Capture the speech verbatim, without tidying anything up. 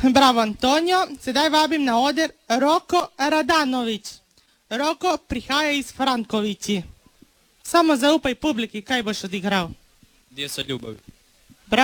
Bravo, Antonio. Sedaj vabim na oder Roko Radanović. Roko prihaja iz Frankovići. Samo zaupaj publiki, kaj boš odigral. Gdje so ljubavi?